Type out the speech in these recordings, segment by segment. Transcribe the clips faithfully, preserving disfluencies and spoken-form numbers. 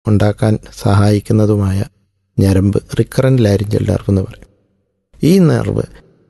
ഉണ്ടാക്കാൻ സഹായിക്കുന്നതുമായ ഞരമ്പ് recurrent laryngeal nerve എന്ന് പറയും. ഈ നെർവ്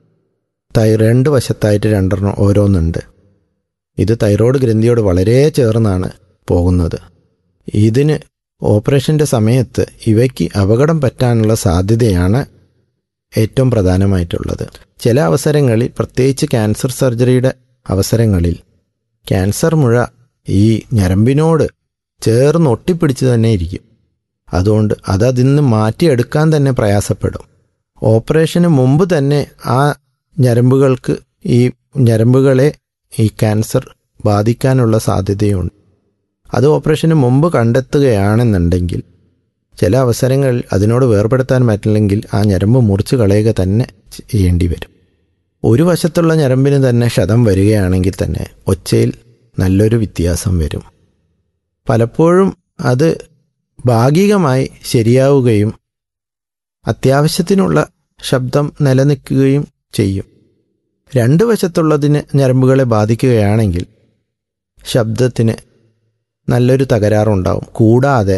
തൈ രണ്ട് വശത്തായിട്ട് രണ്ടെണ്ണം ഓരോന്നുണ്ട്. ഇത് തൈറോയ്ഡ് ഗ്രന്ഥിയോട് വളരെ ചേർന്നാണ് പോകുന്നത്. ഇതിന് ഓപ്പറേഷൻ്റെ സമയത്ത് ഇവയ്ക്ക് അപകടം പറ്റാനുള്ള സാധ്യതയാണ് ഏറ്റവും പ്രധാനമായിട്ടുള്ളത്. ചില അവസരങ്ങളിൽ, പ്രത്യേകിച്ച് ക്യാൻസർ സർജറിയുടെ അവസരങ്ങളിൽ, ക്യാൻസർ മുഴ ഈ ഞരമ്പിനോട് ചേർന്ന് ഒട്ടിപ്പിടിച്ച് തന്നെ ഇരിക്കും. അതുകൊണ്ട് അതതിൽ നിന്ന് മാറ്റിയെടുക്കാൻ തന്നെ പ്രയാസപ്പെടും. ഓപ്പറേഷന് മുമ്പ് തന്നെ ആ ഞരമ്പുകൾക്ക് ഈ ഞരമ്പുകളെ ഈ ക്യാൻസർ ബാധിക്കാനുള്ള സാധ്യതയുണ്ട്. അത് ഓപ്പറേഷന് മുമ്പ് കണ്ടെത്തുകയാണെന്നുണ്ടെങ്കിൽ ചില അവസരങ്ങളിൽ അതിനോട് വേർപെടുത്താൻ പറ്റില്ലെങ്കിൽ ആ ഞരമ്പ് മുറിച്ച് കളയുക തന്നെ ചെയ്യേണ്ടി വരും. ഒരു വശത്തുള്ള ഞരമ്പിന് തന്നെ ക്ഷതം വരികയാണെങ്കിൽ തന്നെ ഒച്ചയിൽ നല്ലൊരു വ്യത്യാസം വരും. പലപ്പോഴും അത് ഭാഗികമായി ശരിയാവുകയും അത്യാവശ്യത്തിനുള്ള ശബ്ദം നിലനിൽക്കുകയും ചെയ്യും. രണ്ട് വശത്തുള്ളതിന് ഞരമ്പുകളെ ബാധിക്കുകയാണെങ്കിൽ ശബ്ദത്തിന് നല്ലൊരു തകരാറുണ്ടാവും. കൂടാതെ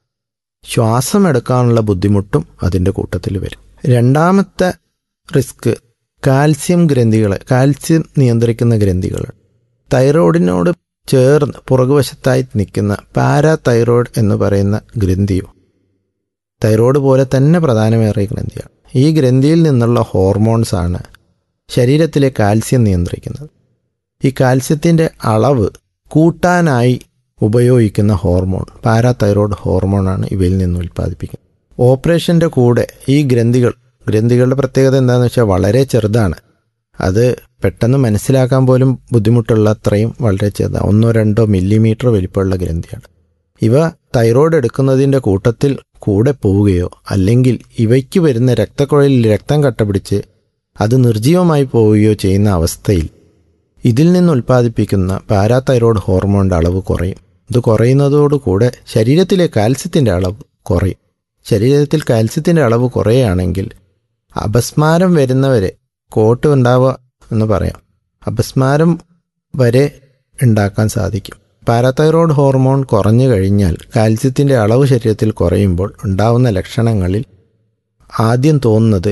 ശ്വാസമെടുക്കാനുള്ള ബുദ്ധിമുട്ടും അതിൻ്റെ കൂട്ടത്തിൽ വരും. രണ്ടാമത്തെ റിസ്ക് കാൽസ്യം ഗ്രന്ഥികൾ, കാൽസ്യം നിയന്ത്രിക്കുന്ന ഗ്രന്ഥികൾ. തൈറോയിഡിനോട് ചേർന്ന് പുറകുവശത്തായി നിൽക്കുന്ന പാരാതൈറോയ്ഡ് എന്ന് പറയുന്ന ഗ്രന്ഥിയും തൈറോയ്ഡ് പോലെ തന്നെ പ്രധാനമേറിയ ഗ്രന്ഥിയാണ്. ഈ ഗ്രന്ഥിയിൽ നിന്നുള്ള ഹോർമോൺസാണ് ശരീരത്തിലെ കാൽസ്യം നിയന്ത്രിക്കുന്നത്. ഈ കാൽസ്യത്തിൻ്റെ അളവ് കൂട്ടാനായി ഉപയോഗിക്കുന്ന ഹോർമോൺ പാരാതൈറോയ്ഡ് ഹോർമോണാണ് ഇവയിൽ നിന്ന് ഉൽപ്പാദിപ്പിക്കുന്നത്. ഓപ്പറേഷൻ്റെ കൂടെ ഈ ഗ്രന്ഥികൾ ഗ്രന്ഥികളുടെ പ്രത്യേകത എന്താണെന്ന് വെച്ചാൽ വളരെ ചെറുതാണ്. അത് പെട്ടെന്ന് മനസ്സിലാക്കാൻ പോലും ബുദ്ധിമുട്ടുള്ള അത്രയും വളരെ ചെറുതാണ്. ഒന്നോ രണ്ടോ മില്ലിമീറ്റർ വലിപ്പമുള്ള ഗ്രന്ഥിയാണ്. ഇവ തൈറോയ്ഡ് എടുക്കുന്നതിൻ്റെ കൂട്ടത്തിൽ കൂടെ പോവുകയോ അല്ലെങ്കിൽ ഇവയ്ക്ക് വരുന്ന രക്തക്കുഴലിൽ രക്തം കട്ടപിടിച്ച് അത് നിർജ്ജീവമായി പോവുകയോ ചെയ്യുന്ന അവസ്ഥയിൽ ഇതിൽ നിന്ന് ഉൽപ്പാദിപ്പിക്കുന്ന പാരാതൈറോയ്ഡ് ഹോർമോണിൻ്റെ അളവ് കുറയും. ഇത് കുറയുന്നതോടുകൂടെ ശരീരത്തിലെ കാൽസ്യത്തിൻ്റെ അളവ് കുറയും. ശരീരത്തിൽ കാൽസ്യത്തിൻ്റെ അളവ് കുറയുകയാണെങ്കിൽ അപസ്മാരം വരുന്നവരെ കോട്ട് ഉണ്ടാവുക എന്ന് പറയാം. അപസ്മാരം വരെ ഉണ്ടാക്കാൻ സാധിക്കും. പാരാതൈറോയ്ഡ് ഹോർമോൺ കുറഞ്ഞു കഴിഞ്ഞാൽ കാൽസ്യത്തിൻ്റെ അളവ് ശരീരത്തിൽ കുറയുമ്പോൾ ഉണ്ടാവുന്ന ലക്ഷണങ്ങളിൽ ആദ്യം തോന്നുന്നത്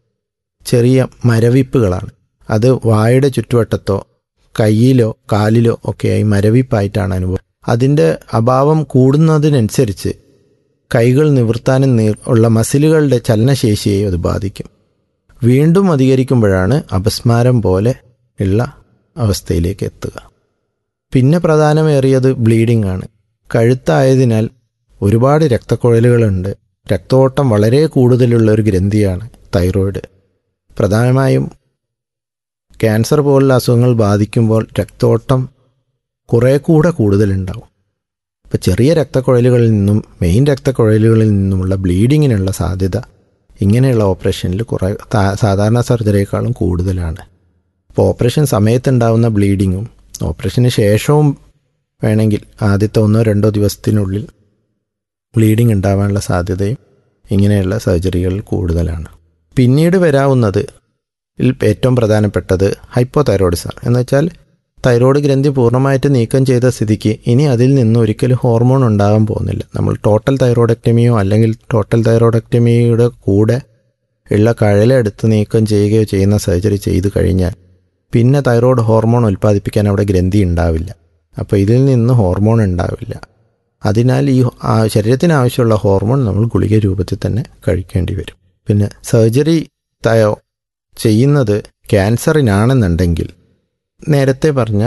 ചെറിയ മരവിപ്പുകളാണ്. അത് വായുടെ ചുറ്റുവട്ടത്തോ കയ്യിലോ കാലിലോ ഒക്കെയായി മരവിപ്പായിട്ടാണ് അനുഭവം. അതിൻ്റെ അഭാവം കൂടുന്നതിനനുസരിച്ച് കൈകൾ നിവർത്താനും ഉള്ള മസിലുകളുടെ ചലനശേഷിയെ അത് ബാധിക്കും. വീണ്ടും അധികരിക്കുമ്പോഴാണ് അപസ്മാരം പോലെ ഉള്ള അവസ്ഥയിലേക്ക് എത്തുക. പിന്നെ പ്രധാനമേറിയത് ബ്ലീഡിംഗ് ആണ്. കഴുത്തായതിനാൽ ഒരുപാട് രക്തക്കുഴലുകളുണ്ട്. രക്തോട്ടം വളരെ കൂടുതലുള്ള ഒരു ഗ്രന്ഥിയാണ് തൈറോയ്ഡ്. പ്രധാനമായും ക്യാൻസർ പോലുള്ള അസുഖങ്ങൾ ബാധിക്കുമ്പോൾ രക്തോട്ടം കുറേ കൂടെ കൂടുതലുണ്ടാവും. ഇപ്പോൾ ചെറിയ രക്തക്കുഴലുകളിൽ നിന്നും മെയിൻ രക്തക്കുഴലുകളിൽ നിന്നുമുള്ള ബ്ലീഡിങ്ങിനുള്ള സാധ്യത ഇങ്ങനെയുള്ള ഓപ്പറേഷനിൽ കുറേ സാധാരണ സർജറിയേക്കാളും കൂടുതലാണ്. അപ്പോൾ ഓപ്പറേഷൻ സമയത്തുണ്ടാകുന്ന ബ്ലീഡിങ്ങും ഓപ്പറേഷന് ശേഷവും വേണമെങ്കിൽ ആദ്യത്തെ ഒന്നോ രണ്ടോ ദിവസത്തിനുള്ളിൽ ബ്ലീഡിങ് ഉണ്ടാവാനുള്ള സാധ്യതയും ഇങ്ങനെയുള്ള സർജറികളിൽ കൂടുതലാണ്. പിന്നീട് വരാവുന്നത് ഏറ്റവും പ്രധാനപ്പെട്ടത് ഹൈപ്പോതൈറോയിഡിസം എന്ന് വെച്ചാൽ തൈറോയ്ഡ് ഗ്രന്ഥി പൂർണ്ണമായിട്ട് നീക്കം ചെയ്ത സ്ഥിതിക്ക് ഇനി അതിൽ നിന്ന് ഒരിക്കലും ഹോർമോൺ ഉണ്ടാകാൻ പോകുന്നില്ല. നമ്മൾ ടോട്ടൽ തൈറോയ്ഡക്ടമിയോ അല്ലെങ്കിൽ ടോട്ടൽ തൈറോയ്ഡക്ടമിയുടെ കൂടെ ഉള്ള കഴലെടുത്ത് നീക്കം ചെയ്യുകയോ ചെയ്യുന്ന സർജറി ചെയ്തു കഴിഞ്ഞാൽ പിന്നെ തൈറോയ്ഡ് ഹോർമോൺ ഉൽപ്പാദിപ്പിക്കാൻ അവിടെ ഗ്രന്ഥി ഉണ്ടാവില്ല. അപ്പോൾ ഇതിൽ നിന്ന് ഹോർമോൺ ഉണ്ടാവില്ല. അതിനാൽ ഈ ശരീരത്തിന് ആവശ്യമുള്ള ഹോർമോൺ നമ്മൾ ഗുളിക രൂപത്തിൽ തന്നെ കഴിക്കേണ്ടി വരും. പിന്നെ സർജറി തയോ ചെയ്യുന്നത് ക്യാൻസറിനാണെന്നുണ്ടെങ്കിൽ നേരത്തെ പറഞ്ഞ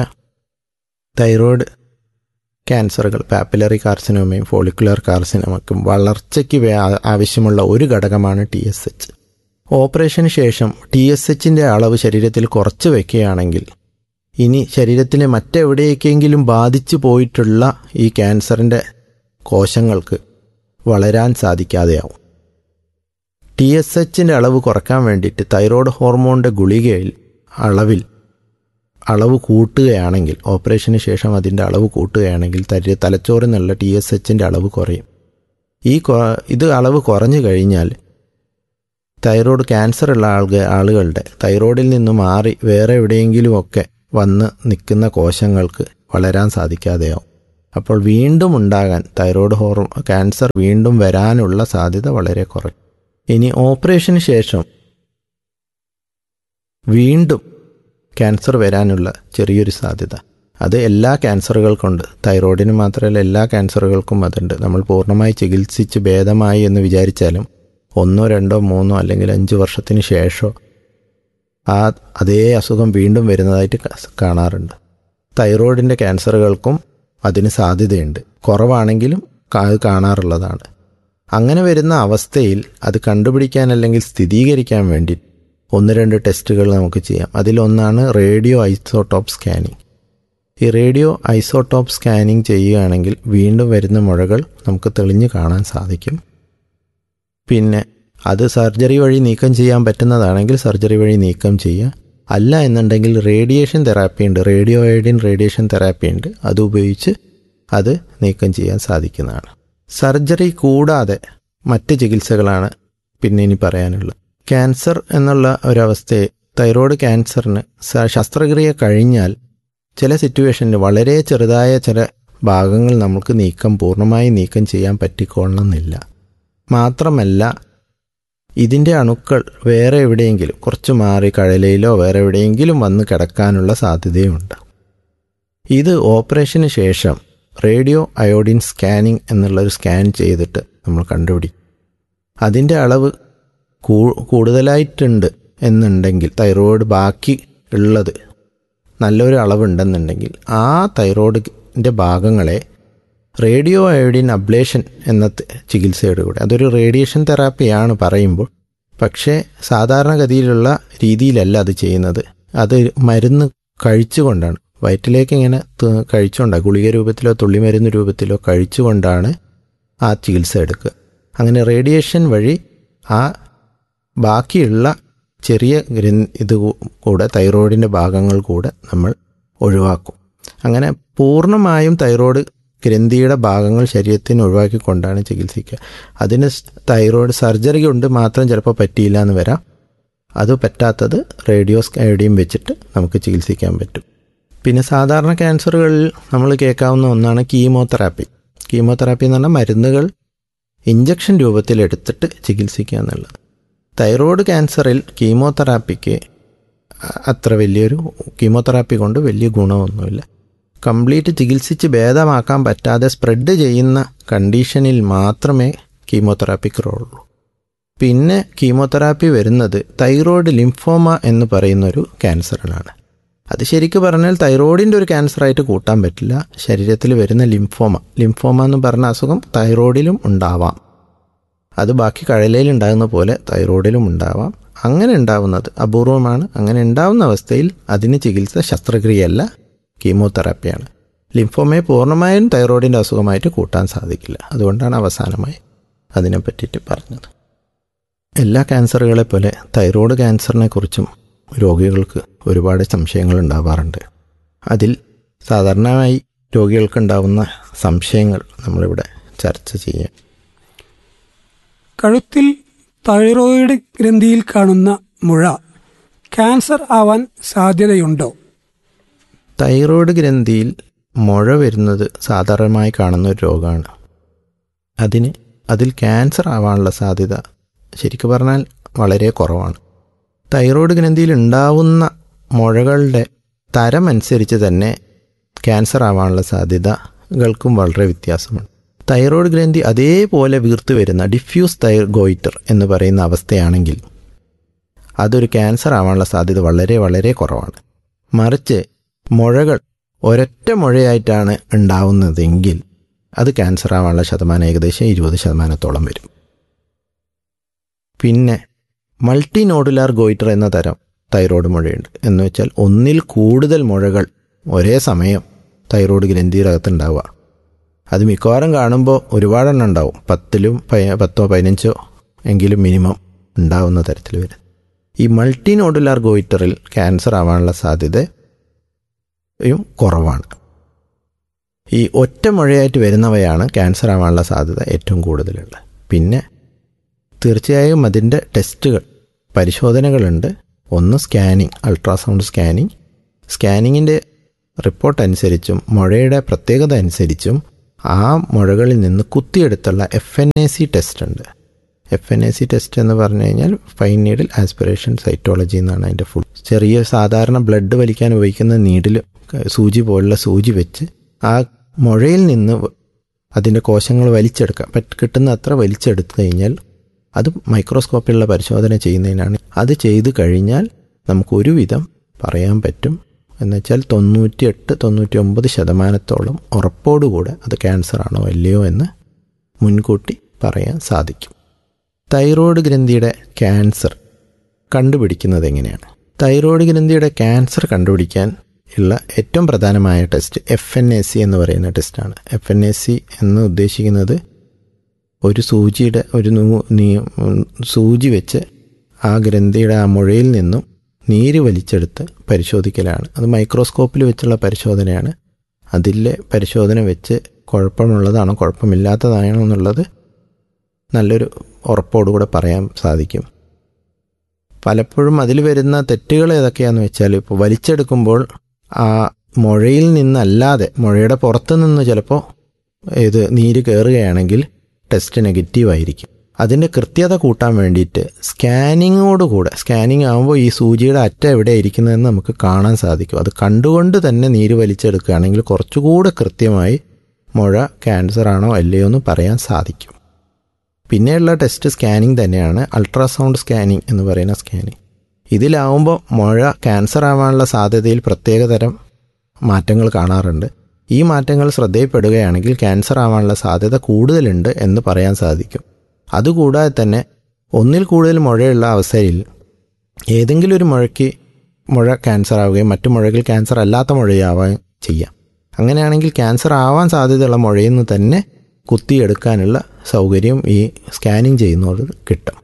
തൈറോയ്ഡ് ക്യാൻസറുകൾ പാപ്പിലറി കാർസിനോമയും ഫോളിക്കുലർ കാർസിനോമയ്ക്കും വളർച്ചയ്ക്ക് ആവശ്യമുള്ള ഒരു ഘടകമാണ് ടി എസ് എച്ച്. ഓപ്പറേഷന് ശേഷം ടി എസ് എച്ചിൻ്റെ അളവ് ശരീരത്തിൽ കുറച്ച് വയ്ക്കുകയാണെങ്കിൽ ഇനി ശരീരത്തിലെ മറ്റെവിടേക്കെങ്കിലും ബാധിച്ചു പോയിട്ടുള്ള ഈ ക്യാൻസറിൻ്റെ കോശങ്ങൾക്ക് വളരാൻ സാധിക്കാതെയാവും. ടി എസ് എച്ചിൻ്റെ അളവ് കുറയ്ക്കാൻ വേണ്ടിയിട്ട് തൈറോയ്ഡ് ഹോർമോണിൻ്റെ ഗുളികയിൽ അളവിൽ അളവ് കൂട്ടുകയാണെങ്കിൽ ഓപ്പറേഷന് ശേഷം അതിൻ്റെ അളവ് കൂട്ടുകയാണെങ്കിൽ തരി തലച്ചോറിൽ നിന്നുള്ള ടി എസ് എച്ചിൻ്റെ അളവ് കുറയും. ഈ ഇത് അളവ് കുറഞ്ഞു കഴിഞ്ഞാൽ തൈറോയ്ഡ് ക്യാൻസർ ഉള്ള ആളുക ആളുകളുടെ തൈറോയ്ഡിൽ നിന്ന് മാറി വേറെ എവിടെയെങ്കിലുമൊക്കെ വന്ന് നിൽക്കുന്ന കോശങ്ങൾക്ക് വളരാൻ സാധിക്കാതെയാവും. അപ്പോൾ വീണ്ടും ഉണ്ടാകാൻ തൈറോയ്ഡ് ഹോർമോൺ ക്യാൻസർ വീണ്ടും വരാനുള്ള സാധ്യത വളരെ കുറയും. ഇനി ഓപ്പറേഷന് ശേഷം വീണ്ടും ക്യാൻസർ വരാനുള്ള ചെറിയൊരു സാധ്യത, അത് എല്ലാ ക്യാൻസറുകൾക്കുണ്ട്. തൈറോയിഡിന് മാത്രമല്ല എല്ലാ ക്യാൻസറുകൾക്കും അതുണ്ട്. നമ്മൾ പൂർണ്ണമായി ചികിത്സിച്ച് ഭേദമായി എന്ന് വിചാരിച്ചാലും ഒന്നോ രണ്ടോ മൂന്നോ അല്ലെങ്കിൽ അഞ്ച് വർഷത്തിന് ശേഷം ആ അതേ അസുഖം വീണ്ടും വരുന്നതായിട്ട് കാണാറുണ്ട്. തൈറോയിഡിൻ്റെ ക്യാൻസറുകൾക്കും അതിന് സാധ്യതയുണ്ട്. കുറവാണെങ്കിലും അത് കാണാറുള്ളതാണ്. അങ്ങനെ വരുന്ന അവസ്ഥയിൽ അത് കണ്ടുപിടിക്കാൻ അല്ലെങ്കിൽ സ്ഥിരീകരിക്കാൻ വേണ്ടി ഒന്ന് രണ്ട് ടെസ്റ്റുകൾ നമുക്ക് ചെയ്യാം. അതിലൊന്നാണ് റേഡിയോ ഐസോടോപ്പ് സ്കാനിങ്. ഈ റേഡിയോ ഐസോടോപ്പ് സ്കാനിങ് ചെയ്യുകയാണെങ്കിൽ വീണ്ടും വരുന്ന മുഴകൾ നമുക്ക് തെളിഞ്ഞു കാണാൻ സാധിക്കും. പിന്നെ അത് സർജറി വഴി നീക്കം ചെയ്യാൻ പറ്റുന്നതാണെങ്കിൽ സർജറി വഴി നീക്കം ചെയ്യുക. അല്ല എന്നുണ്ടെങ്കിൽ റേഡിയേഷൻ തെറാപ്പി ഉണ്ട്, റേഡിയോ അയോഡിൻ റേഡിയേഷൻ തെറാപ്പി ഉണ്ട്. അതുപയോഗിച്ച് അത് നീക്കം ചെയ്യാൻ സാധിക്കുന്നതാണ്. സർജറി കൂടാതെ മറ്റ് ചികിത്സകളാണ് പിന്നെ ഇനി പറയാനുള്ളത്. ക്യാൻസർ എന്നുള്ള ഒരവസ്ഥയെ, തൈറോയ്ഡ് ക്യാൻസറിന് ശസ്ത്രക്രിയ കഴിഞ്ഞാൽ ചില സിറ്റുവേഷനിൽ വളരെ ചെറുതായ ചില ഭാഗങ്ങൾ നമുക്ക് നീക്കം പൂർണ്ണമായി നീക്കം ചെയ്യാൻ പറ്റിക്കൊള്ളണമെന്നില്ല. മാത്രമല്ല ഇതിൻ്റെ അണുക്കൾ വേറെ എവിടെയെങ്കിലും കുറച്ച് മാറി കഴലയിലോ വേറെ എവിടെയെങ്കിലും വന്ന് കിടക്കാനുള്ള സാധ്യതയുണ്ട്. ഇത് ഓപ്പറേഷന് ശേഷം റേഡിയോ അയോഡിൻ സ്കാനിങ് എന്നുള്ളൊരു സ്കാൻ ചെയ്തിട്ട് നമ്മൾ കണ്ടുപിടിക്കും. അതിൻ്റെ അളവ് കൂടുതലായിട്ടുണ്ട് എന്നുണ്ടെങ്കിൽ, തൈറോയ്ഡ് ബാക്കി ഉള്ളത് നല്ലൊരു അളവുണ്ടെന്നുണ്ടെങ്കിൽ ആ തൈറോയ്ഡിൻ്റെ ഭാഗങ്ങളെ റേഡിയോ അയോഡിൻ അബ്ലേഷൻ എന്ന ചികിത്സയുടെ കൂടെ, അതൊരു റേഡിയേഷൻ തെറാപ്പിയാണ് പറയുമ്പോൾ, പക്ഷേ സാധാരണഗതിയിലുള്ള രീതിയിലല്ല അത് ചെയ്യുന്നത്. അത് മരുന്ന് കഴിച്ചുകൊണ്ടാണ്, വയറ്റിലേക്ക് ഇങ്ങനെ കഴിച്ചുകൊണ്ടാണ്, ഗുളിക രൂപത്തിലോ തുള്ളിമരുന്ന് രൂപത്തിലോ കഴിച്ചുകൊണ്ടാണ് ആ ചികിത്സ എടുക്കുക. അങ്ങനെ റേഡിയേഷൻ വഴി ആ ബാക്കിയുള്ള ചെറിയ ഗ്രന്ഥി ഇത് കൂടെ തൈറോയിഡിൻ്റെ ഭാഗങ്ങൾ കൂടെ നമ്മൾ ഒഴിവാക്കും. അങ്ങനെ പൂർണ്ണമായും തൈറോയ്ഡ് ഗ്രന്ഥിയുടെ ഭാഗങ്ങൾ ശരീരത്തിന് ഒഴിവാക്കിക്കൊണ്ടാണ് ചികിത്സിക്കുക. അതിന് തൈറോയ്ഡ് സർജറി കൊണ്ട് മാത്രം ചിലപ്പോൾ പറ്റിയില്ല എന്ന് വരാം. അത് പറ്റാത്തത് റേഡിയോ അയോഡിൻ വെച്ചിട്ട് നമുക്ക് ചികിത്സിക്കാൻ പറ്റും. പിന്നെ സാധാരണ ക്യാൻസറുകളിൽ നമ്മൾ കേൾക്കാവുന്ന ഒന്നാണ് കീമോതെറാപ്പി. കീമോതെറാപ്പി എന്ന് പറഞ്ഞാൽ മരുന്നുകൾ ഇഞ്ചക്ഷൻ രൂപത്തിൽ എടുത്തിട്ട് ചികിത്സിക്കുക എന്നുള്ളത്. തൈറോയ്ഡ് ക്യാൻസറിൽ കീമോതെറാപ്പിക്ക് അത്ര വലിയൊരു കീമോതെറാപ്പി കൊണ്ട് വലിയ ഗുണമൊന്നുമില്ല. കംപ്ലീറ്റ് ചികിത്സിച്ച് ഭേദമാക്കാൻ പറ്റാതെ സ്പ്രെഡ് ചെയ്യുന്ന കണ്ടീഷനിൽ മാത്രമേ കീമോതെറാപ്പിക്ക് റോളുള്ളൂ. പിന്നെ കീമോതെറാപ്പി വരുന്നത് തൈറോയ്ഡ് ലിംഫോമ എന്ന് പറയുന്നൊരു ക്യാൻസറിനാണ്. അത് ശരിക്കും പറഞ്ഞാൽ തൈറോയിഡിൻ്റെ ഒരു ക്യാൻസറായിട്ട് കൂട്ടാൻ പറ്റില്ല. ശരീരത്തിൽ വരുന്ന ലിംഫോമ ലിംഫോമ എന്ന് പറഞ്ഞ അസുഖം തൈറോയിഡിലും ഉണ്ടാവാം. അത് ബാക്കി കഴലയിൽ ഉണ്ടാകുന്ന പോലെ തൈറോയിഡിലും ഉണ്ടാവാം. അങ്ങനെ ഉണ്ടാവുന്നത് അപൂർവമാണ്. അങ്ങനെ ഉണ്ടാവുന്ന അവസ്ഥയിൽ അതിന് ചികിത്സ ശസ്ത്രക്രിയയല്ല, കീമോതെറാപ്പിയാണ്. ലിംഫോമയെ പൂർണ്ണമായും തൈറോയിഡിൻ്റെ അസുഖമായിട്ട് കൂട്ടാൻ സാധിക്കില്ല. അതുകൊണ്ടാണ് അവസാനമായി അതിനെ പറ്റിയിട്ട് പറഞ്ഞത്. എല്ലാ ക്യാൻസറുകളെ പോലെ തൈറോയ്ഡ് ക്യാൻസറിനെ കുറിച്ചും രോഗികൾക്ക് ഒരുപാട് സംശയങ്ങൾ ഉണ്ടാവാറുണ്ട്. അതിൽ സാധാരണയായി രോഗികൾക്കുണ്ടാവുന്ന സംശയങ്ങൾ നമ്മളിവിടെ ചർച്ച ചെയ്യാം. കഴുത്തിൽ തൈറോയിഡ് ഗ്രന്ഥിയിൽ കാണുന്ന മുഴ ക്യാൻസർ ആവാൻ സാധ്യതയുണ്ടോ? തൈറോയ്ഡ് ഗ്രന്ഥിയിൽ മുഴ വരുന്നത് സാധാരണമായി കാണുന്ന ഒരു രോഗമാണ്. അതിന് അതിൽ ക്യാൻസർ ആവാനുള്ള സാധ്യത ശരിക്കും പറഞ്ഞാൽ വളരെ കുറവാണ്. തൈറോയ്ഡ് ഗ്രന്ഥിയിൽ ഉണ്ടാവുന്ന മുഴകളുടെ തരം അനുസരിച്ച് തന്നെ ക്യാൻസർ ആവാനുള്ള സാധ്യതകൾക്കും വളരെ വ്യത്യാസമുണ്ട്. തൈറോയ്ഡ് ഗ്രന്ഥി അതേപോലെ വീർത്ത് വരുന്ന ഡിഫ്യൂസ് തൈറോഗോയിറ്റർ എന്ന് പറയുന്ന അവസ്ഥയാണെങ്കിൽ അതൊരു ക്യാൻസർ ആവാനുള്ള സാധ്യത വളരെ വളരെ കുറവാണ്. മറിച്ച് മുഴകൾ ഒരൊറ്റ മുഴയായിട്ടാണ് ഉണ്ടാവുന്നതെങ്കിൽ അത് ക്യാൻസർ ആവാനുള്ള ശതമാനം ഏകദേശം ഇരുപത് ശതമാനത്തോളം വരും. പിന്നെ മൾട്ടി നോഡുലാർ ഗോയിറ്റർ എന്ന തരം തൈറോയ്ഡ് മുഴയുണ്ട്. എന്ന് വെച്ചാൽ ഒന്നിൽ കൂടുതൽ മുഴകൾ ഒരേ സമയം തൈറോയ്ഡ് ഗ്രന്ഥിയിലകത്തുണ്ടാവുക. അത് മിക്കവാറും കാണുമ്പോൾ ഒരുപാടെണ്ണം ഉണ്ടാവും. പത്തിലും പത്തോ പതിനഞ്ചോ എങ്കിലും മിനിമം ഉണ്ടാവുന്ന തരത്തിൽ വരും. ഈ മൾട്ടി നോഡുലാർ ഗോയിറ്ററിൽ ക്യാൻസർ ആവാനുള്ള സാധ്യതയും കുറവാണ്. ഈ ഒറ്റ മുഴയായിട്ട് വരുന്നവയാണ് ക്യാൻസർ ആവാനുള്ള സാധ്യത ഏറ്റവും കൂടുതലുള്ളത്. പിന്നെ തീർച്ചയായും അതിൻ്റെ ടെസ്റ്റുകൾ, പരിശോധനകളുണ്ട്. ഒന്ന് സ്കാനിങ്, അൾട്രാസൗണ്ട് സ്കാനിങ്. സ്കാനിങ്ങിൻ്റെ റിപ്പോർട്ട് അനുസരിച്ചും മുഴയുടെ പ്രത്യേകത അനുസരിച്ചും ആ മുഴകളിൽ നിന്ന് കുത്തിയെടുത്തുള്ള F N A C test ഉണ്ട്. F N A C test എന്ന് പറഞ്ഞു കഴിഞ്ഞാൽ ഫൈൻ നീഡിൽ ആസ്പിറേഷൻ സൈറ്റോളജി എന്നാണ് അതിൻ്റെ ഫുൾ. ചെറിയ സാധാരണ ബ്ലഡ് വലിക്കാൻ ഉപയോഗിക്കുന്ന നീഡിൽ സൂചി പോലുള്ള സൂചി വെച്ച് ആ മുഴയിൽ നിന്ന് അതിൻ്റെ കോശങ്ങൾ വലിച്ചെടുക്കാം. പറ്റ കിട്ടുന്ന അത്ര വലിച്ചെടുത്തു കഴിഞ്ഞാൽ അത് മൈക്രോസ്കോപ്പിലുള്ള പരിശോധന ചെയ്യുന്നതിനാണ്. അത് ചെയ്തു കഴിഞ്ഞാൽ നമുക്കൊരുവിധം പറയാൻ പറ്റും. എന്നുവെച്ചാൽ തൊണ്ണൂറ്റി എട്ട് തൊണ്ണൂറ്റി ഒമ്പത് ശതമാനത്തോളം ഉറപ്പോടുകൂടെ അത് ക്യാൻസർ ആണോ അല്ലയോ എന്ന് മുൻകൂട്ടി പറയാൻ സാധിക്കും. തൈറോയ്ഡ് ഗ്രന്ഥിയുടെ ക്യാൻസർ കണ്ടുപിടിക്കുന്നത് എങ്ങനെയാണ്? തൈറോയ്ഡ് ഗ്രന്ഥിയുടെ ക്യാൻസർ കണ്ടുപിടിക്കാൻ ഉള്ള ഏറ്റവും പ്രധാനമായ test F N A C എന്ന് പറയുന്ന ടെസ്റ്റാണ്. എഫ് എൻ എ സി എന്ന് ഉദ്ദേശിക്കുന്നത് ഒരു സൂചിയുടെ ഒരു സൂചി വെച്ച് ആ ഗ്രന്ഥിയുടെ ആ മുഴയിൽ നിന്നും നീര് വലിച്ചെടുത്ത് പരിശോധിക്കലാണ്. അത് മൈക്രോസ്കോപ്പിൽ വെച്ചുള്ള പരിശോധനയാണ്. അതിലെ പരിശോധന വെച്ച് കുഴപ്പമുള്ളതാണോ കുഴപ്പമില്ലാത്തതാണോ എന്നുള്ളത് നല്ലൊരു ഉറപ്പോടുകൂടെ പറയാൻ സാധിക്കും. പലപ്പോഴും അതിൽ വരുന്ന തെറ്റുകൾ ഏതൊക്കെയാണെന്ന് വെച്ചാൽ, ഇപ്പോൾ വലിച്ചെടുക്കുമ്പോൾ ആ മുഴയിൽ നിന്നല്ലാതെ മുഴയുടെ പുറത്ത് നിന്ന് ചിലപ്പോൾ ഇത് നീര് കയറുകയാണെങ്കിൽ ടെസ്റ്റ് നെഗറ്റീവായിരിക്കും. അതിൻ്റെ കൃത്യത കൂട്ടാൻ വേണ്ടിയിട്ട് സ്കാനിങ്ങോടുകൂടെ, സ്കാനിങ് ആകുമ്പോൾ ഈ സൂചിയുടെ അറ്റം എവിടെ ഇരിക്കുന്നതെന്ന് നമുക്ക് കാണാൻ സാധിക്കും. അത് കണ്ടുകൊണ്ട് തന്നെ നീര് വലിച്ചെടുക്കുകയാണെങ്കിൽ കുറച്ചുകൂടെ കൃത്യമായി മുഴ ക്യാൻസർ ആണോ അല്ലയോ എന്ന് പറയാൻ സാധിക്കും. പിന്നെയുള്ള ടെസ്റ്റ് സ്കാനിങ് തന്നെയാണ്, അൾട്രാസൗണ്ട് സ്കാനിങ് എന്ന് പറയുന്ന സ്കാനിങ്. ഇതിലാവുമ്പോൾ മുഴ ക്യാൻസർ ആവാനുള്ള സാധ്യതയിൽ പ്രത്യേകതരം മാറ്റങ്ങൾ കാണാറുണ്ട്. ഈ മാറ്റങ്ങൾ ശ്രദ്ധയിൽപ്പെടുകയാണെങ്കിൽ ക്യാൻസർ ആവാനുള്ള സാധ്യത കൂടുതലുണ്ട് എന്ന് പറയാൻ സാധിക്കും. അതുകൂടാതെ തന്നെ ഒന്നിൽ കൂടുതൽ മുഴയുള്ള അവസ്ഥയിൽ ഏതെങ്കിലും ഒരു മുഴയ്ക്ക് മുഴ ക്യാൻസർ ആവുകയും മറ്റു മുഴകൾ ക്യാൻസർ അല്ലാത്ത മുഴയാവുകയും ചെയ്യാം. അങ്ങനെയാണെങ്കിൽ ക്യാൻസർ ആവാൻ സാധ്യതയുള്ള മുഴയിൽ നിന്ന് തന്നെ കുത്തിയെടുക്കാനുള്ള സൗകര്യം ഈ സ്കാനിങ് ചെയ്യുന്നത് കിട്ടും.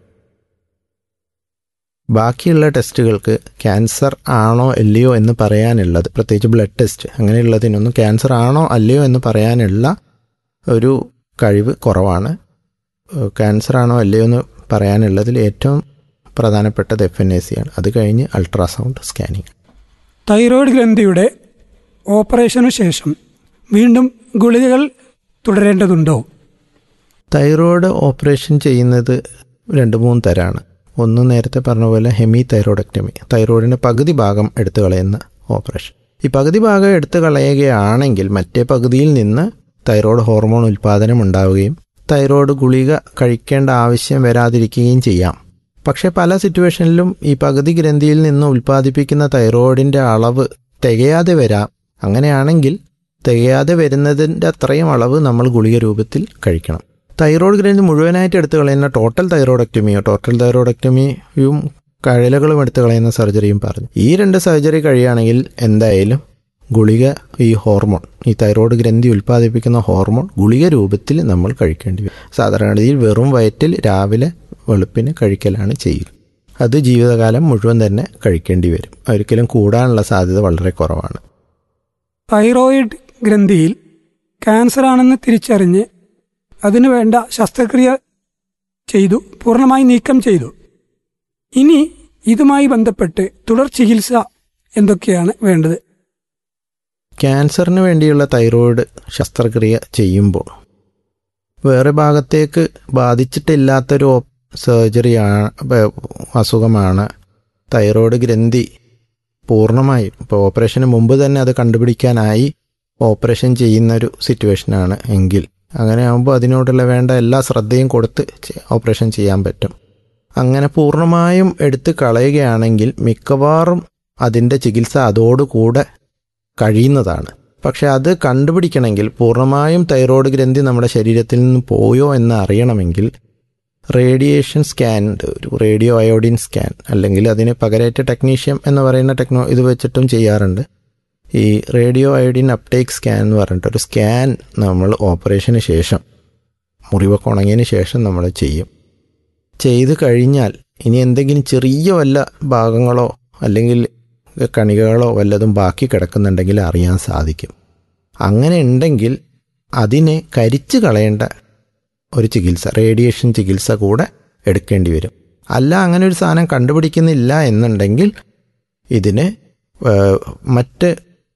ബാക്കിയുള്ള ടെസ്റ്റുകൾക്ക് ക്യാൻസർ ആണോ അല്ലയോ എന്ന് പറയാനുള്ളത്, പ്രത്യേകിച്ച് ബ്ലഡ് ടെസ്റ്റ് അങ്ങനെയുള്ളതിനൊന്നും ക്യാൻസർ ആണോ അല്ലയോ എന്ന് പറയാനുള്ള ഒരു കഴിവ് കുറവാണ്. ക്യാൻസർ ആണോ അല്ലയോ എന്ന് പറയാനുള്ളതിൽ ഏറ്റവും പ്രധാനപ്പെട്ടത് എഫ് എൻ എ സി ആണ്. അത് കഴിഞ്ഞ് അൾട്രാസൗണ്ട് സ്കാനിങ്. തൈറോയ്ഡ് ഗ്രന്ഥിയുടെ ഓപ്പറേഷനു ശേഷം വീണ്ടും ഗുളികകൾ തുടരേണ്ടതുണ്ടോ? തൈറോയ്ഡ് ഓപ്പറേഷൻ ചെയ്യുന്നത് രണ്ട് മൂന്ന് തരമാണ്. ഒന്ന് നേരത്തെ പറഞ്ഞ പോലെ ഹെമി തൈറോയ്ഡക്ടമി, തൈറോയിഡിൻ്റെ പകുതി ഭാഗം എടുത്തു കളയുന്ന ഓപ്പറേഷൻ. ഈ പകുതി ഭാഗം എടുത്തു കളയുകയാണെങ്കിൽ മറ്റേ പകുതിയിൽ നിന്ന് തൈറോയ്ഡ് ഹോർമോൺ ഉൽപ്പാദനം ഉണ്ടാവുകയും തൈറോയ്ഡ് ഗുളിക കഴിക്കേണ്ട ആവശ്യം വരാതിരിക്കുകയും ചെയ്യാം. പക്ഷേ പല സിറ്റുവേഷനിലും ഈ പകുതി ഗ്രന്ഥിയിൽ നിന്ന് ഉൽപ്പാദിപ്പിക്കുന്ന തൈറോയിഡിൻ്റെ അളവ് തികയാതെ വരാം. അങ്ങനെയാണെങ്കിൽ തികയാതെ വരുന്നതിൻ്റെ അത്രയും അളവ് നമ്മൾ ഗുളിക രൂപത്തിൽ കഴിക്കണം. തൈറോയ്ഡ് ഗ്രന്ഥി മുഴുവനായിട്ട് എടുത്തു കളയുന്ന ടോട്ടൽ തൈറോയ്ഡക്ടമിയോ ടോട്ടൽ തൈറോയ്ഡക്ടമിയും കഴലുകളും എടുത്തു കളയുന്ന സർജറിയും പറഞ്ഞു. ഈ രണ്ട് സർജറി കഴിയുകയാണെങ്കിൽ എന്തായാലും ഗുളിക, ഈ ഹോർമോൺ, ഈ തൈറോയ്ഡ് ഗ്രന്ഥി ഉൽപ്പാദിപ്പിക്കുന്ന ഹോർമോൺ ഗുളിക രൂപത്തിൽ നമ്മൾ കഴിക്കേണ്ടി വരും. സാധാരണഗതിയിൽ വെറും വയറ്റിൽ രാവിലെ വെളുപ്പിന് കഴിക്കലാണ് ചെയ്യുക. അത് ജീവിതകാലം മുഴുവൻ തന്നെ കഴിക്കേണ്ടി വരും. ഒരിക്കലും കൂടാനുള്ള സാധ്യത വളരെ കുറവാണ്. തൈറോയിഡ് ഗ്രന്ഥിയിൽ ക്യാൻസർ ആണെന്ന് തിരിച്ചറിഞ്ഞ് അതിനു വേണ്ട ശസ്ത്രക്രിയ ചെയ്തു, പൂർണ്ണമായി നീക്കം ചെയ്തു. ഇനി ഇതുമായി ബന്ധപ്പെട്ട് തുടർ ചികിത്സ എന്തൊക്കെയാണ് വേണ്ടത്? ക്യാൻസറിന് വേണ്ടിയുള്ള തൈറോയ്ഡ് ശസ്ത്രക്രിയ ചെയ്യുമ്പോൾ വേറെ ഭാഗത്തേക്ക് ബാധിച്ചിട്ടില്ലാത്തൊരു സർജറിയാണ്, അസുഖമാണ് തൈറോയ്ഡ് ഗ്രന്ഥി പൂർണ്ണമായും. ഇപ്പോൾ ഓപ്പറേഷന് മുമ്പ് തന്നെ അത് കണ്ടുപിടിക്കാനായി ഓപ്പറേഷൻ ചെയ്യുന്നൊരു സിറ്റുവേഷനാണ് എങ്കിൽ അങ്ങനെ ആകുമ്പോൾ അതിനോടുള്ള വേണ്ട എല്ലാ ശ്രദ്ധയും കൊടുത്ത് ഓപ്പറേഷൻ ചെയ്യാൻ പറ്റും. അങ്ങനെ പൂർണ്ണമായും എടുത്ത് കളയുകയാണെങ്കിൽ മിക്കവാറും അതിൻ്റെ ചികിത്സ അതോടുകൂടെ കഴിയുന്നതാണ്. പക്ഷെ അത് കണ്ടുപിടിക്കണമെങ്കിൽ, പൂർണ്ണമായും തൈറോയ്ഡ് ഗ്രന്ഥി നമ്മുടെ ശരീരത്തിൽ നിന്ന് പോയോ എന്ന് അറിയണമെങ്കിൽ റേഡിയേഷൻ സ്കാൻ, ഒരു റേഡിയോ അയോഡിൻ സ്കാൻ, അല്ലെങ്കിൽ അതിന് പകരമായിട്ട് ടെക്നീഷ്യം എന്ന് പറയുന്ന ടെക്നോ ഇത് വെച്ചിട്ടും ചെയ്യാറുണ്ട്. ഈ റേഡിയോ അയോഡിൻ അപ്ടേക്ക് സ്കാൻ എന്ന് പറഞ്ഞിട്ടൊരു സ്കാൻ നമ്മൾ ഓപ്പറേഷന് ശേഷം, മുറിവൊക്കെ ഉണങ്ങിയതിന് ശേഷം നമ്മൾ ചെയ്യും. ചെയ്ത് കഴിഞ്ഞാൽ ഇനി എന്തെങ്കിലും ചെറിയ വല്ല ഭാഗങ്ങളോ അല്ലെങ്കിൽ കണികകളോ വല്ലതും ബാക്കി കിടക്കുന്നുണ്ടെങ്കിൽ അറിയാൻ സാധിക്കും. അങ്ങനെ ഉണ്ടെങ്കിൽ അതിനെ കരിച്ച് കളയേണ്ട ഒരു ചികിത്സ, റേഡിയേഷൻ ചികിത്സ കൂടെ എടുക്കേണ്ടി വരും. അല്ല അങ്ങനെ ഒരു സാധനം കണ്ടുപിടിക്കുന്നില്ല എന്നുണ്ടെങ്കിൽ ഇതിന് മറ്റ്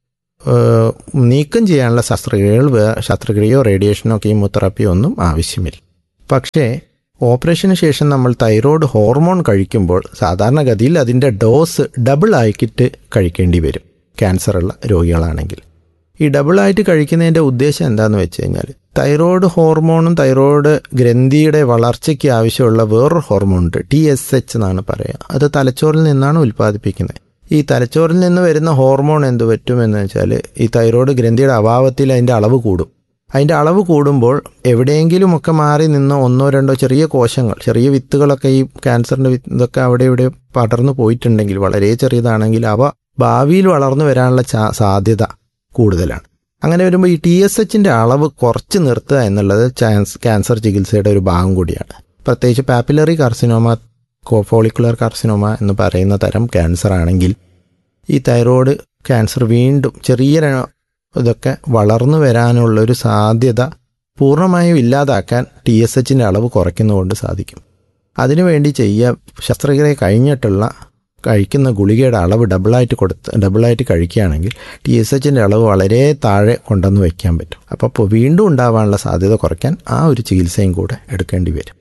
നീക്കം ചെയ്യാനുള്ള ശസ്ത്രക്രിയകൾ ശസ്ത്രക്രിയയോ റേഡിയേഷനോ കീമോതെറാപ്പിയോ ഒന്നും ആവശ്യമില്ല. പക്ഷേ ഓപ്പറേഷന് ശേഷം നമ്മൾ തൈറോയ്ഡ് ഹോർമോൺ കഴിക്കുമ്പോൾ സാധാരണഗതിയിൽ അതിൻ്റെ ഡോസ് ഡബിൾ ആക്കിയിട്ട് കഴിക്കേണ്ടി വരും ക്യാൻസറുള്ള രോഗികളാണെങ്കിൽ. ഈ ഡബിളായിട്ട് കഴിക്കുന്നതിൻ്റെ ഉദ്ദേശം എന്താണെന്ന് വെച്ച് കഴിഞ്ഞാൽ തൈറോയ്ഡ് ഹോർമോണും തൈറോയ്ഡ് ഗ്രന്ഥിയുടെ വളർച്ചയ്ക്ക് ആവശ്യമുള്ള വേറൊരു ഹോർമോണുണ്ട്, ടി എസ് എച്ച് എന്നാണ് പറയുക. അത് തലച്ചോറിൽ നിന്നാണ് ഉൽപ്പാദിപ്പിക്കുന്നത്. ഈ തലച്ചോറിൽ നിന്ന് വരുന്ന ഹോർമോൺ എന്ത് പറ്റുമെന്ന് വെച്ചാൽ ഈ തൈറോയ്ഡ് ഗ്രന്ഥിയുടെ അഭാവത്തിൽ അതിൻ്റെ അളവ് കൂടും. അതിൻ്റെ അളവ് കൂടുമ്പോൾ എവിടെയെങ്കിലുമൊക്കെ മാറി നിന്ന് ഒന്നോ രണ്ടോ ചെറിയ കോശങ്ങൾ, ചെറിയ വിത്തുകളൊക്കെ, ഈ ക്യാൻസറിൻ്റെ വിത്ത് ഇതൊക്കെ അവിടെ ഇവിടെ പടർന്നു പോയിട്ടുണ്ടെങ്കിൽ, വളരെ ചെറിയതാണെങ്കിൽ അവ ഭാവിയിൽ വളർന്നു വരാനുള്ള സാധ്യത കൂടുതലാണ്. അങ്ങനെ വരുമ്പോൾ ഈ ടി എസ് എച്ചിൻ്റെ അളവ് കുറച്ച് നിർത്തുക എന്നുള്ളത് ക്യാൻസർ ചികിത്സയുടെ ഒരു ഭാഗം കൂടിയാണ്. പ്രത്യേകിച്ച് പാപ്പിലറി കാർസിനോമ, ഫോളിക്കുലർ കാർസിനോമ എന്ന് പറയുന്ന തരം ക്യാൻസർ ആണെങ്കിൽ ഈ തൈറോയ്ഡ് ക്യാൻസർ വീണ്ടും ചെറിയ ഇതൊക്കെ വളർന്നു വരാനുള്ളൊരു സാധ്യത പൂർണ്ണമായും ഇല്ലാതാക്കാൻ ടി എസ് എച്ചിൻ്റെ അളവ് കുറയ്ക്കുന്നതുകൊണ്ട് സാധിക്കും. അതിനുവേണ്ടി ചെയ്യുക, ശസ്ത്രക്രിയ കഴിഞ്ഞിട്ടുള്ള കഴിക്കുന്ന ഗുളികയുടെ അളവ് ഡബിളായിട്ട് കൊടുത്ത് ഡബിളായിട്ട് കഴിക്കുകയാണെങ്കിൽ ടി എസ് എച്ചിൻ്റെ അളവ് വളരെ താഴെ കൊണ്ടുവന്ന് വയ്ക്കാൻ പറ്റും. അപ്പോൾ വീണ്ടും ഉണ്ടാവാനുള്ള സാധ്യത കുറയ്ക്കാൻ ആ ഒരു ചികിത്സയും കൂടെ എടുക്കേണ്ടി വരും.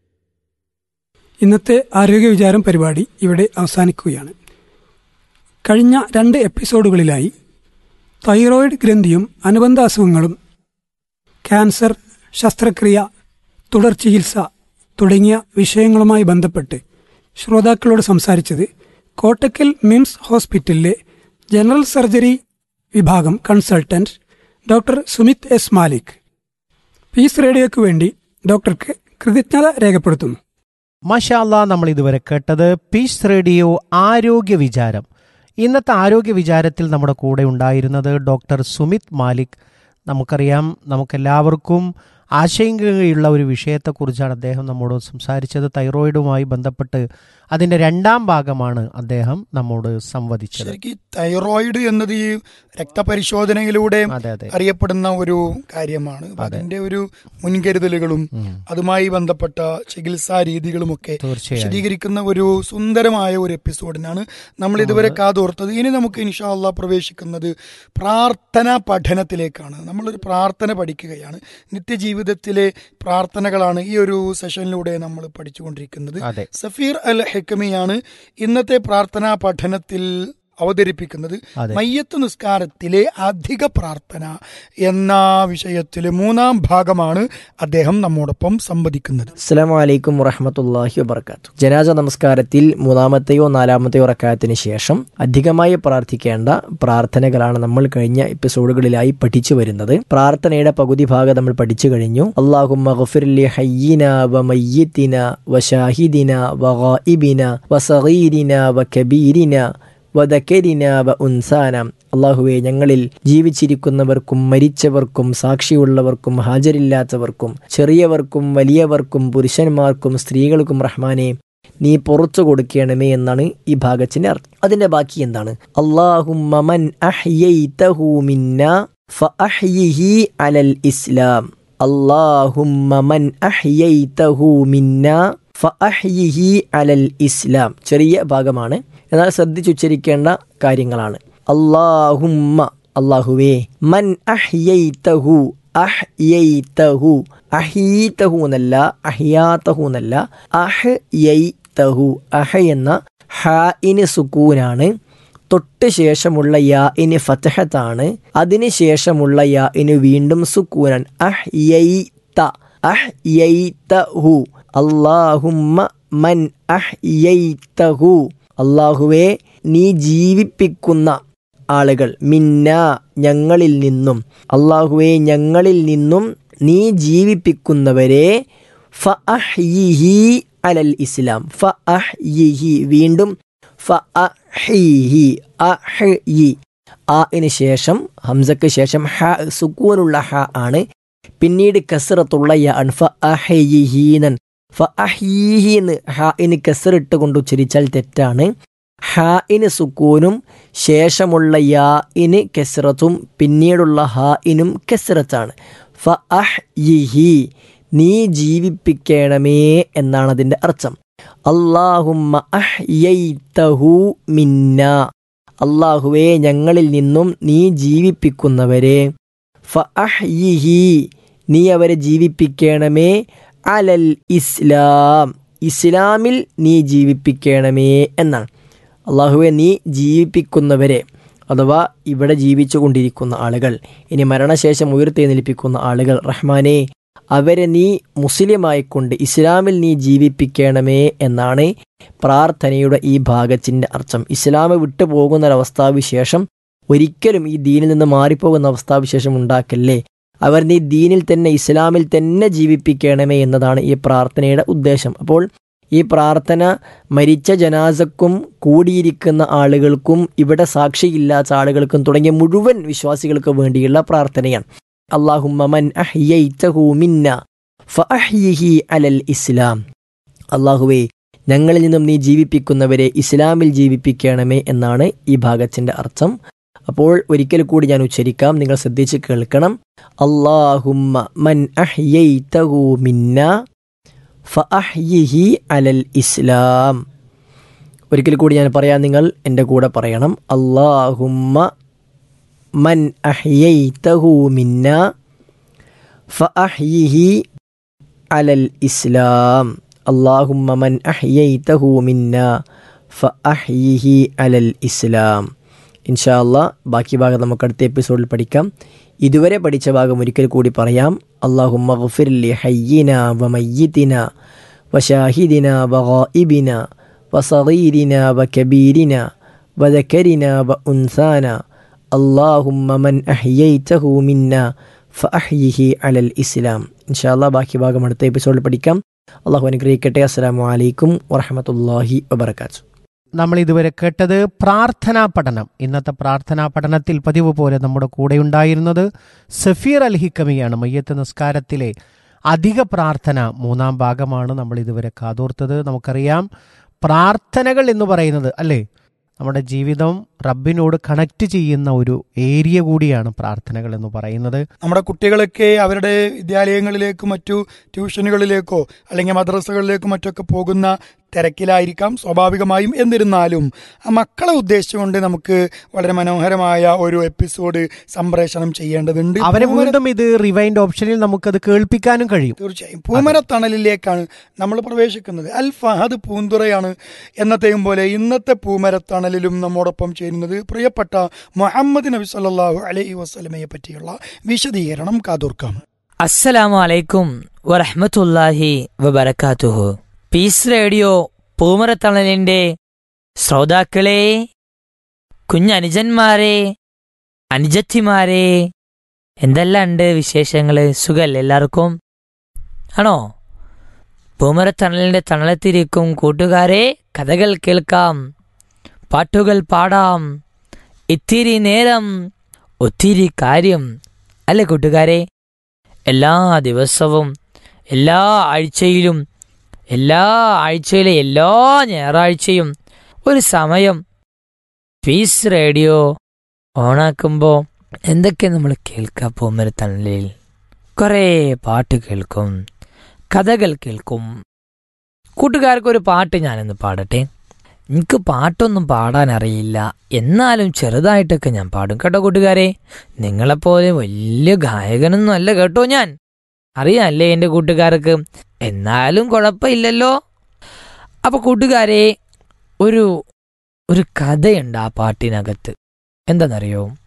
ഇന്നത്തെ ആരോഗ്യ വിചാരം പരിപാടി ഇവിടെ അവസാനിക്കുകയാണ്. കഴിഞ്ഞ രണ്ട് എപ്പിസോഡുകളിലായി തൈറോയിഡ് ഗ്രന്ഥിയും അനുബന്ധ അസുഖങ്ങളും, ക്യാൻസർ, ശസ്ത്രക്രിയ, തുടർ ചികിത്സ തുടങ്ങിയ വിഷയങ്ങളുമായി ബന്ധപ്പെട്ട് ശ്രോതാക്കളോട് സംസാരിച്ചത് കോട്ടക്കൽ മിംസ് ഹോസ്പിറ്റലിലെ ജനറൽ സർജറി വിഭാഗം consultant doctor Sumit S Malik. Piece റേഡിയോയ്ക്ക് വേണ്ടി ഡോക്ടർക്ക് കൃതജ്ഞത രേഖപ്പെടുത്തുന്നു. മാഷാ അല്ലാ, നമ്മൾ ഇതുവരെ കേട്ടത് പീസ് റേഡിയോ ആരോഗ്യ വിചാരം. ഇന്നത്തെ ആരോഗ്യ വിചാരത്തിൽ നമ്മുടെ കൂടെ ഉണ്ടായിരുന്നത് ഡോക്ടർ സുമിത് മാലിക്. നമുക്കറിയാം, നമുക്കെല്ലാവർക്കും ആശങ്കയുള്ള ഒരു വിഷയത്തെക്കുറിച്ചാണ് അദ്ദേഹം നമ്മോട് സംസാരിച്ചത്. തൈറോയിഡുമായി ബന്ധപ്പെട്ട് അതിൻ്റെ രണ്ടാം ഭാഗമാണ് അദ്ദേഹം നമ്മോട് സംവദിച്ചത്. ശരിക്കും തൈറോയിഡ് എന്നത് ഈ രക്തപരിശോധനയിലൂടെ അറിയപ്പെടുന്ന ഒരു കാര്യമാണ്. അതിന്റെ ഒരു മുൻകരുതലുകളും അതുമായി ബന്ധപ്പെട്ട ചികിത്സാ രീതികളുമൊക്കെ വിശദീകരിക്കുന്ന ഒരു സുന്ദരമായ ഒരു എപ്പിസോഡിനാണ് നമ്മൾ ഇതുവരെ കാതോർത്തത്. ഇനി നമുക്ക് ഇൻഷാ അല്ലാഹ് പ്രവേശിക്കുന്നത് പ്രാർത്ഥനാ പഠനത്തിലേക്കാണ്. നമ്മളൊരു പ്രാർത്ഥന പഠിക്കുകയാണ്. നിത്യജീവിതത്തിലെ പ്രാർത്ഥനകളാണ് ഈ ഒരു സെഷനിലൂടെ നമ്മൾ പഠിച്ചുകൊണ്ടിരിക്കുന്നത്. സഫീർ അൽ ഹെക്കമിയാണ് ഇന്നത്തെ പ്രാർത്ഥനാ പഠനത്തിൽ അവതരിപ്പിക്കുന്നത്. മയ്യത്ത് നിസ്കാരത്തിലെ അധിക പ്രാർത്ഥന എന്ന വിഷയത്തിലെ മൂന്നാം ഭാഗമാണ് അദ്ദേഹം നമ്മോടൊപ്പം സംവദിക്കുന്നത്. അസ്സലാമു അലൈക്കും വറഹ്മത്തുള്ളാഹി വബറകാതുഹു. ജനാസ നമസ്കാരത്തിൽ മൂന്നാമത്തെയോ നാലാമത്തെയോ റക്അത്തിന് ശേഷം അധികമായി പ്രാർത്ഥിക്കേണ്ട പ്രാർത്ഥനകളാണ് നമ്മൾ കഴിഞ്ഞ എപ്പിസോഡുകളിലായി പഠിച്ചു വരുന്നത്. പ്രാർത്ഥനയുടെ പകുതി ഭാഗം നമ്മൾ പഠിച്ചു കഴിഞ്ഞു. അല്ലാഹുമ്മ ഗഫിർ ലി ഹയ്യിന വ മയ്യിത്തിന വ ഷാഹിദിന വ ഗായിബിന വ സഗീരിന വ കബീരിന വദകരിന വ ഉൻസാന. അള്ളാഹുവെ, ഞങ്ങളിൽ ജീവിച്ചിരിക്കുന്നവർക്കും മരിച്ചവർക്കും സാക്ഷിയുള്ളവർക്കും ഹാജരില്ലാത്തവർക്കും ചെറിയവർക്കും വലിയവർക്കും പുരുഷന്മാർക്കും സ്ത്രീകൾക്കും റഹ്മാനെ നീ പുറത്തു കൊടുക്കണമേ എന്നാണ് ഈ ഭാഗത്തിന്റെ അർത്ഥം. അതിന്റെ ബാക്കി എന്താണ്? അല്ലാഹുമ്മ മൻ അഹ്യൈതഹു മിന്നാ ഫഅഹ്യിഹി അലൽ ഇസ്ലാം. അല്ലാഹുമ്മ മൻ അഹ്യൈതഹു മിന്നാ ഫഅഹ്യിഹി അലൽ ഇസ്ലാം. ചെറിയ ഭാഗമാണ്, എന്നാൽ ശ്രദ്ധിച്ചുച്ചരിക്കേണ്ട കാര്യങ്ങളാണ്. അല്ലാഹുമ്മ, അല്ലാഹുവേ, മൻ അഹ്യൈതഹു, അഹ്യൈതഹു, അഹീതഹു എന്നല്ല, അഹ്യാതഹു എന്നല്ല, അഹ്യൈതഹു. അഹ് എന്ന ഹാഇന് സുക്കൂനാണ്, തൊട്ട് ശേഷമുള്ള യാഇന് ഫത്ഹത്താണ്, അതിന് ശേഷമുള്ള യാഇന് വീണ്ടും സുക്കൂനാണ്. അഹ്യൈത, അഹ്യൈതഹു. അല്ലാഹുമ്മ മൻ അഹ്യൈതഹു, അല്ലാഹുവേ, നീ ജീവിപ്പിക്കുന്ന ആളുകൾ, മിന്ന, ഞങ്ങളിൽ നിന്നും, അല്ലാഹുവേ, ഞങ്ങളിൽ നിന്നും നീ ജീവിപ്പിക്കുന്നവരെ, ഫഅഹ്യിഹി അലൽ ഇസ്ലാം. ഫഅഹ്യിഹി, വീണ്ടും ഫഅഹ്യിഹി, അഹ്യി. ആഇന് ശേഷം ഹംസക്ക് ശേഷം ഹ, സുക്കൂനുള്ള ഹ ആണ്, പിന്നീട് കസ്റത്തുള്ള യ ആണ്. ഫഅഹ്യിഹീനൻ, ഫഅഹ്യിഹിന്ന് ഹാഇന് കസ്റിട്ട് കൊണ്ട് ഉച്ചരിച്ചാൽ തെറ്റാണ്. ഹാഇന് സുക്കൂനും ശേഷമുള്ള യാഇന് കസ്റത്തും പിന്നീടുള്ള ഹാഇനും കസ്റത്താണ്. ഫഅഹ്യിഹി, നീ ജീവിപ്പിക്കണമേ എന്നാണ് അതിൻ്റെ അർത്ഥം. അല്ലാഹുമ്മ അഹ്യൈതഹു മിന്ന, അല്ലാഹുവേ ഞങ്ങളിൽ നിന്നും നീ ജീവിപ്പിക്കുന്നവരെ ഫഅഹ്യിഹി നീ അവരെ ജീവിപ്പിക്കണമേ അലൽ ഇസ്ലാം ഇസ്ലാമിൽ നീ ജീവിപ്പിക്കണമേ എന്നാണ്. അല്ലാഹുവേ നീ ജീവിപ്പിക്കുന്നവരെ അഥവാ ഇവിടെ ജീവിച്ചു കൊണ്ടിരിക്കുന്ന ആളുകൾ, ഇനി മരണശേഷം ഉയർത്തെഴുന്നേൽപ്പിക്കുന്ന ആളുകൾ, റഹ്മാനെ അവരെ നീ മുസ്ലിമായിക്കൊണ്ട് ഇസ്ലാമിൽ നീ ജീവിപ്പിക്കണമേ എന്നാണ് പ്രാർത്ഥനയുടെ ഈ ഭാഗത്തിൻ്റെ അർത്ഥം. ഇസ്ലാം വിട്ടു പോകുന്നൊരവസ്ഥാവിശേഷം ഒരിക്കലും ഈ ദീനിൽ നിന്ന് മാറിപ്പോകുന്ന അവസ്ഥാവിശേഷം ഉണ്ടാക്കല്ലേ, അവർ നീ ദീനിൽ തന്നെ ഇസ്ലാമിൽ തന്നെ ജീവിപ്പിക്കണമേ എന്നതാണ് ഈ പ്രാർത്ഥനയുടെ ഉദ്ദേശം. അപ്പോൾ ഈ പ്രാർത്ഥന മരിച്ച ജനാസക്കും കൂടിയിരിക്കുന്ന ആളുകൾക്കും ഇവിടെ സാക്ഷിയില്ലാത്ത ആളുകൾക്കും തുടങ്ങിയ മുഴുവൻ വിശ്വാസികൾക്ക് വേണ്ടിയുള്ള പ്രാർത്ഥനയാണ്. അല്ലാഹുമ്മ മൻ അഹ്യൈതഹു മിന്ന ഫഅഹ്യിഹി അലൽ ഇസ്ലാം. അല്ലാഹുവേ ഞങ്ങളിൽ നിന്നും നീ ജീവിപ്പിക്കുന്നവരെ ഇസ്ലാമിൽ ജീവിപ്പിക്കണമേ എന്നാണ് ഈ ഭാഗത്തിൻ്റെ അർത്ഥം. അപ്പോൾ ഒരിക്കൽ കൂടി ഞാൻ ഉച്ചരിക്കാം, നിങ്ങൾ ശ്രദ്ധിച്ച് കേൾക്കണം. അല്ലാഹുമ്മ മൻ അഹ്യൈതഹു മിന്ന ഫഅഹ്യിഹി അലൽ ഇസ്ലാം. ഒരിക്കൽ കൂടി ഞാൻ പറയാം, നിങ്ങൾ എൻ്റെ കൂടെ പറയണം. അല്ലാഹുമ്മ മൻ അഹ്യൈതഹു മിന്ന ഫഅഹ്യിഹി അലൽ ഇസ്ലാം. അല്ലാഹുമ്മ മൻ അഹ്യൈതഹു മിന്ന ഫഅഹ്യിഹി അലൽ ഇസ്ലാം. ഇൻഷാ അല്ലാഹ് ബാക്കി ഭാഗം നമുക്ക് അടുത്ത എപ്പിസോഡിൽ പഠിക്കാം. ഇതുവരെ പഠിച്ച ഭാഗം ഒരിക്കൽ കൂടി പറയാം. അല്ലാഹുമ്മ ഗ്ഫിർ ലി ഹയ്യിന വമയ്യിതിന വശാഹിദിന വഗായിബിന വസഗീരിന വകബീരിന വദകരിന വഉൻസാന. അല്ലാഹുമ്മ മൻ അഹ്യൈതഹു മിന്ന ഫഅഹ്യിഹി അലൽ ഇസ്ലാം. ഇൻഷാ അല്ലാഹ് ബാക്കി ഭാഗം അടുത്ത എപ്പിസോഡിൽ പഠിക്കാം. അല്ലാഹു അനുഗ്രഹിക്കട്ടെ. അസ്സലാമു അലൈക്കും വറഹ്മത്തുള്ളാഹി വബറകാതുഹു. നമ്മൾ ഇതുവരെ കേട്ടത് പ്രാർത്ഥനാ പഠനം. ഇന്നത്തെ പ്രാർത്ഥനാ പഠനത്തിൽ പതിവ് പോലെ നമ്മുടെ കൂടെ ഉണ്ടായിരുന്നത് സഫീർ അൽ ഹിക്കമിയാണ്. മയ്യത്ത് നിസ്കാരത്തിലെ അധിക പ്രാർത്ഥന മൂന്നാം ഭാഗമാണ് നമ്മൾ ഇതുവരെ കാതോർത്തത്. നമുക്കറിയാം, പ്രാർത്ഥനകൾ എന്ന് പറയുന്നത് അല്ലേ, നമ്മുടെ ജീവിതം റബ്ബിനോട് കണക്ട് ചെയ്യുന്ന ഒരു ഏരിയ കൂടിയാണ് പ്രാർത്ഥനകൾ എന്ന് പറയുന്നത്. നമ്മുടെ കുട്ടികളൊക്കെ അവരുടെ വിദ്യാലയങ്ങളിലേക്കോ മറ്റു ട്യൂഷനുകളിലേക്കോ അല്ലെങ്കിൽ മദ്രസകളിലേക്കോ മറ്റൊക്കെ പോകുന്ന തിരക്കിലായിരിക്കാം സ്വാഭാവികമായും. എന്നിരുന്നാലും ആ മക്കളെ ഉദ്ദേശിച്ചുകൊണ്ട് നമുക്ക് വളരെ മനോഹരമായ ഒരു എപ്പിസോഡ് സംപ്രേഷണം ചെയ്യേണ്ടതുണ്ട്. അവരെ വീണ്ടും ഇത് റിവൈൻഡ് ഓപ്ഷനിൽ നമുക്കത് കേൾപ്പിക്കാനും കഴിയും. തീർച്ചയായും പൂമരത്തണലിലേക്കാണ് നമ്മൾ പ്രവേശിക്കുന്നത്. അൽ ഫഹദ് പൂന്തുറയാണ് എന്നത്തെയും പോലെ ഇന്നത്തെ പൂമരത്തണലിലും നമ്മോടൊപ്പം ചേരുന്നത് പ്രിയപ്പെട്ട മുഹമ്മദ് നബി സല്ലല്ലാഹു അലൈഹി വസല്ലമയെ പറ്റിയുള്ള വിശദീകരണം കാതോർക്കാം. അസ്സലാമു അലൈക്കും വറഹ്മത്തുള്ളാഹി വബറകാതുഹു. പീസ് റേഡിയോ പൂമരത്തണലിന്റെ ശ്രോതാക്കളെ, കുഞ്ഞനുജന്മാരെ, അനുജത്തിമാരെ, എന്തെല്ലാം ഉണ്ട് വിശേഷങ്ങള്? സുഖല്ലേ എല്ലാവർക്കും? ആണോ? പൂമരത്തണലിന്റെ തണലത്തിരിക്കും കൂട്ടുകാരെ, കഥകൾ കേൾക്കാം, പാട്ടുകൾ പാടാം, ഇത്തിരി നേരം ഒത്തിരി കാര്യം. അല്ലേ കൂട്ടുകാരെ? എല്ലാ ദിവസവും എല്ലാ ആഴ്ചയിലും എല്ലാ ആഴ്ചയിലെ എല്ലാ ഞായറാഴ്ചയും ഒരു സമയം പീസ് റേഡിയോ ഓണാക്കുമ്പോൾ എന്തൊക്കെ നമ്മൾ കേൾക്കാം? പൂമരത്തണലിൽ കുറേ പാട്ട് കേൾക്കും, കഥകൾ കേൾക്കും. കൂട്ടുകാർക്കൊരു പാട്ട് ഞാനൊന്ന് പാടട്ടെ. എനിക്ക് പാട്ടൊന്നും പാടാൻ അറിയില്ല, എന്നാലും ചെറുതായിട്ടൊക്കെ ഞാൻ പാടും കേട്ടോ കൂട്ടുകാരെ. നിങ്ങളെപ്പോലെ വലിയ ഗായകനൊന്നും അല്ല കേട്ടോ ഞാൻ, അറിയാമല്ലേ എൻ്റെ കൂട്ടുകാർക്ക്. എന്നാലും കുഴപ്പമില്ലല്ലോ. അപ്പൊ കൂട്ടുകാരെ, ഒരു ഒരു കഥയുണ്ട് ആ പാട്ടിനകത്ത്. എന്താണെന്നറിയോ?